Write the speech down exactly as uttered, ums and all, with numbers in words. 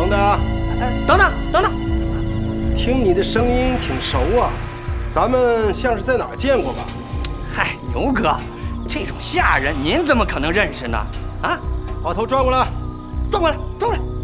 的？ 哎，等等等等， 听你的声音挺熟啊，咱们像是在哪儿见过吧？ 嗨，牛哥，这种下人您怎么可能认识呢？啊， 把头转过来， 转过来，转过来。